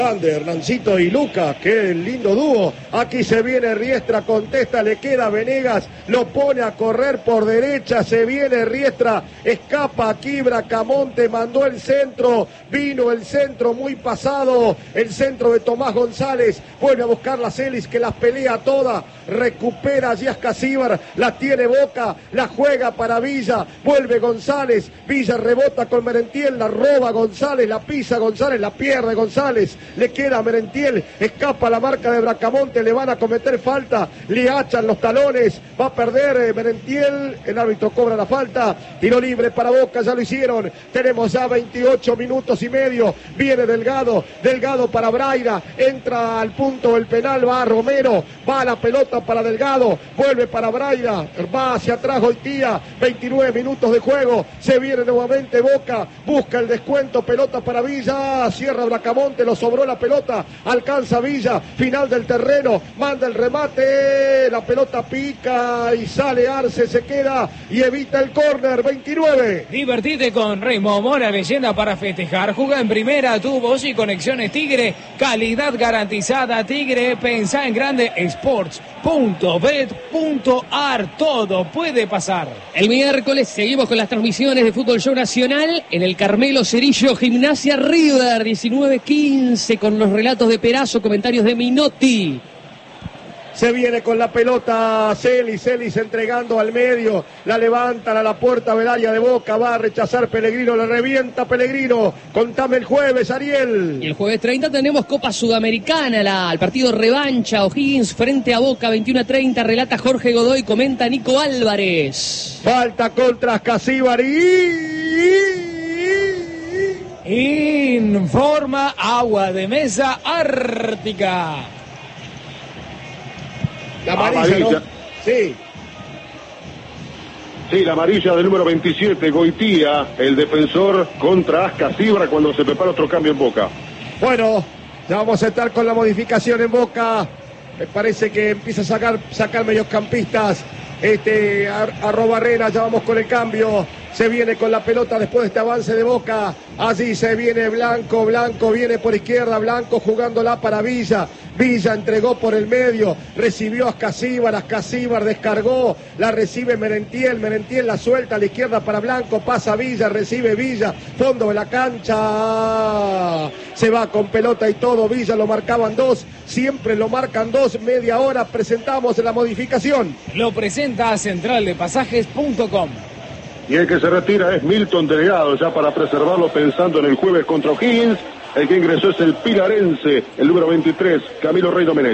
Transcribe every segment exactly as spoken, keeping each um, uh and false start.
Hernancito y Lucas, qué lindo dúo. Aquí se viene Riestra, contesta, le queda Venegas, lo pone a correr por derecha, se viene Riestra, escapa aquí Bracamonte, mandó el centro, vino el centro muy pasado, el centro de Tomás González, vuelve a buscar la Celis que las pelea todas, recupera allí a Ascasíbar, la tiene Boca, la juega para Villa, vuelve González, Villa rebota con Merentiel, la roba González, la pisa González, la pierde González, le queda a Merentiel, escapa la marca de Bracamonte, le van a cometer falta, le hachan los talones, va a perder eh, Merentiel, el árbitro cobra la falta, tiro libre para Boca, ya lo hicieron, tenemos ya veintiocho minutos y medio, viene Delgado, Delgado para Braira, entra al punto del penal, va Romero, va la pelota para Delgado, vuelve para Braira, va hacia atrás Goitía, veintinueve minutos de juego, se viene nuevamente Boca, busca el descuento, pelota para Villa, cierra Bracamonte, lo sobró la pelota, alcanza Villa, final del terreno, manda el remate, la pelota pica y sale Arce, se queda y evita el córner, veintinueve. Divertite con Remo Mora, leyenda para festejar, juega en primera, tu voz y conexiones Tigre, calidad garantizada Tigre, pensá en grande, sports punto bet punto ar, todo puede pasar. El miércoles seguimos con las transmisiones de Fútbol Show Nacional en el Carmelo Cerillo, Gimnasia River, diecinueve quince, con los relatos de Perazo, comentarios de Minotti. Se viene con la pelota Celis, Celis entregando al medio, la levantan a la puerta del área de Boca, va a rechazar Pellegrino, le revienta Pellegrino, contame el jueves, Ariel. Y el jueves treinta tenemos Copa Sudamericana, la, el partido revancha, O'Higgins frente a Boca, veintiuno a treinta, relata Jorge Godoy, comenta Nico Álvarez. Falta contra Ascasíbar y... Informa Agua de Mesa Ártica. La amarilla, amarilla. ¿No? Sí. Sí, la amarilla del número veintisiete, Goitía, el defensor contra Ascasíbar cuando se prepara otro cambio en Boca. Bueno, ya vamos a estar con la modificación en Boca. Me parece que empieza a sacar, sacar mediocampistas. Este, arroba Arena, ya vamos con el cambio. Se viene con la pelota después de este avance de Boca. Allí se viene Blanco, Blanco viene por izquierda, Blanco jugándola para Villa. Villa entregó por el medio, recibió a Ascasíbar, Ascasíbar descargó, la recibe Merentiel, Merentiel la suelta a la izquierda para Blanco, pasa Villa, recibe Villa, fondo de la cancha, se va con pelota y todo, Villa lo marcaban dos, siempre lo marcan dos, media hora, presentamos la modificación. Lo presenta a central de pasajes punto com. Y el que se retira es Milton Delgado, ya para preservarlo pensando en el jueves contra O'Higgins. El que ingresó es el pilarense, el número veintitrés, Camilo Rey Domenech.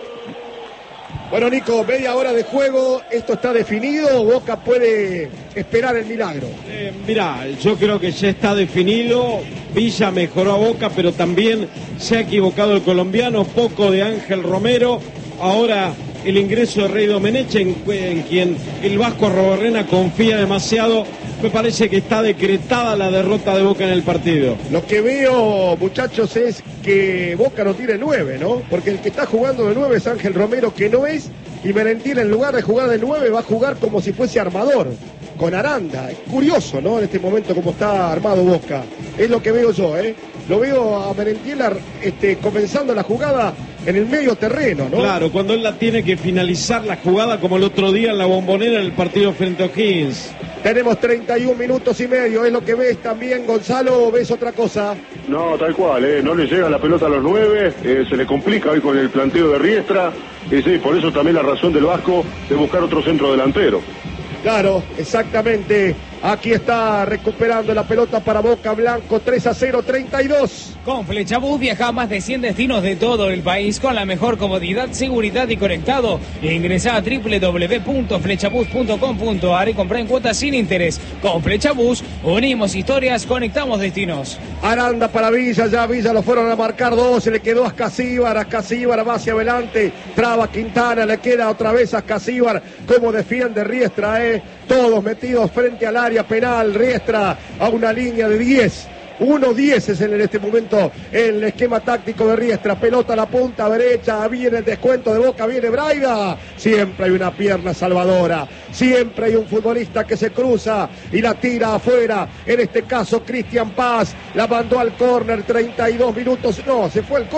Bueno, Nico, media hora de juego, esto está definido, Boca puede esperar el milagro. Eh, mirá, yo creo que ya está definido, Villa mejoró a Boca, pero también se ha equivocado el colombiano, poco de Ángel Romero, ahora el ingreso de Rey Domenech, en, en quien el Vasco Arrobarrena confía demasiado. Me parece que está decretada la derrota de Boca en el partido. Lo que veo, muchachos, es que Boca no tiene nueve, ¿no? Porque el que está jugando de nueve es Ángel Romero, que no es, y Merentiel en lugar de jugar de nueve va a jugar como si fuese armador, con Aranda. Es curioso, ¿no? En este momento como está armado Boca. Es lo que veo yo, ¿eh? Lo veo a Merentiel este, comenzando la jugada en el medio terreno, ¿no? Claro, cuando él la tiene que finalizar la jugada como el otro día en la Bombonera en el partido frente a O'Higgins. Tenemos treinta y un minutos y medio, es lo que ves también, Gonzalo, o ves otra cosa. No, tal cual, eh, no le llega la pelota a los nueve, eh, se le complica hoy con el planteo de Riestra, y sí, por eso también la razón del Vasco de buscar otro centro delantero. Claro, exactamente. Aquí está recuperando la pelota para Boca, Blanco, tres a cero, treinta y dos. Con Flechabús viaja a más de cien destinos de todo el país con la mejor comodidad, seguridad y conectado. Ingresá a doble u doble u doble u punto flechabús punto com punto ar y comprá en cuotas sin interés. Con Flechabús unimos historias, conectamos destinos. Aranda para Villa, ya Villa lo fueron a marcar dos, se le quedó a Ascasíbar, Ascasíbar va hacia adelante, traba Quintana, le queda otra vez a Ascasíbar, como defiende Riestra, eh, todos metidos frente al área penal, Riestra a una línea de diez. uno diez es en este momento el esquema táctico de Riestra. Pelota a la punta derecha, viene el descuento de Boca, viene Braida. Siempre hay una pierna salvadora, siempre hay un futbolista que se cruza y la tira afuera. En este caso Cristian Paz la mandó al córner, treinta y dos minutos, no, se fue al córner.